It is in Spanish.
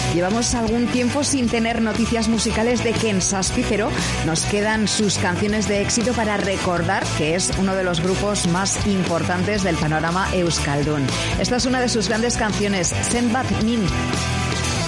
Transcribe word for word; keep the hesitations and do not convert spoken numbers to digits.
Llevamos algún tiempo sin tener noticias musicales de Ken Saspi, pero nos quedan sus canciones de éxito para recordar que es uno de los grupos más importantes del panorama euskaldun. Esta es una de sus grandes canciones, Zenbat Min.